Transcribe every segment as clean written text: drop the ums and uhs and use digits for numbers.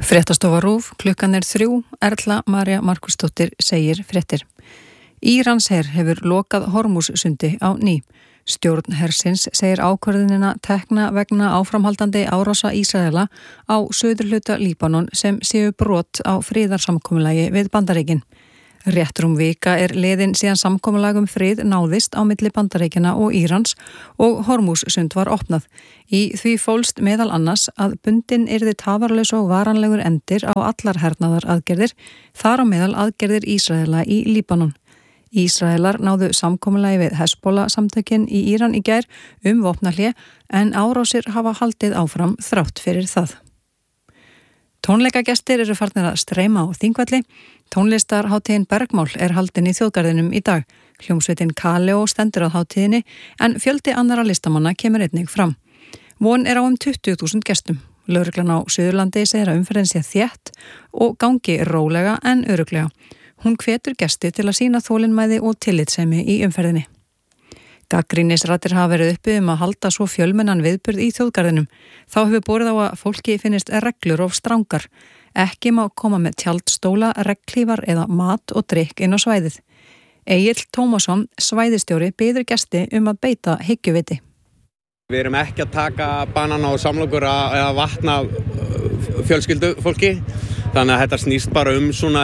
Fréttastofa RÚV, klukkan 3, Erla María Markusdóttir segir fréttir. Íransher hefur lokað Hormússundi á ný. Stjórn hersins segir ákvörðunina tekna vegna áframhaldandi árása Ísraela á suðurhluta Líbanon sem séu brot á friðarsamkomulagi við Bandaríkin. Rétt rúm vika liðin síðan samkomulag frið náðist á milli Bandaríkjanna og Írans og Hormússund var opnað. Í því fólst meðal annars að bundin yrði tafarlaus og varanlegur endir á allar hernaðar aðgerðir, þar á meðal aðgerðir Ísraela í Líbanon. Ísraelar náðu samkomulagi við Hezbollah samtökin í Íran í gær vopnahlé en árásir hafa haldið áfram þrátt fyrir það. Tónleikagestir eru farnir að streyma á Þingvelli. Tónlistarhátíðin Bergmál haldin í þjóðgarðinum í dag. Hljómsveitin Kaleo stendur að hátíðinni en fjöldi annara listamanna kemur einnig fram. Von á 20.000 gestum. Lögreglan á Suðurlandi segir að umferðin sé þétt og gangi rólega en örugglega. Hún hvetur gesti til að sýna þolinmæði og tillitssemi í umferðinni. Gagnrýnisraddir hafa verið uppi að halda svo fjölmennan viðburð í þjóðgarðinum. Þá hefur borið á að fólki finnist reglur of strangar. Ekki má koma með tjaldstóla, regnhlífar eða mat og drykk inn á svæðið. Egill Tómasson, svæðistjóri, biður gesti að beita hyggjuviti. Við erum ekki að taka banana og samlokur eða vatna fjölskyldu fólki. Þannig að þetta snýst bara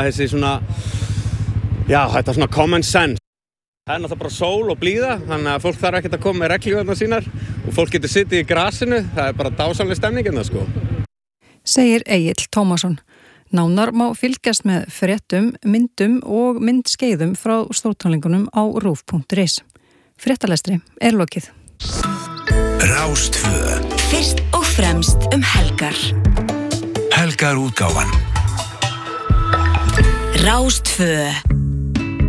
þetta svona common sense. Það náttúrulega bara sól og blíða, þannig að fólk þarf ekkert að koma með regnhlífarnar sínar og fólk getur sittið í grasinu, það bara dásamleg stemning sko. Segir Egill Tómasson. Nánar má fylgjast með fréttum, myndum og myndskeiðum frá stórtónleikunum á rúv.is. Fréttalestri lokið. Rás2. Fyrst og fremst helgar. Helgar útgáfan. Rás2.